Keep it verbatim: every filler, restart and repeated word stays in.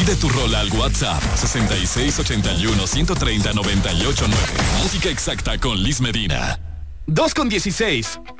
Pide tu rola al WhatsApp sesenta y seis ochenta y uno ciento treinta noventa y ocho nueve. Música exacta con Liz Medina. dos con dieciséis.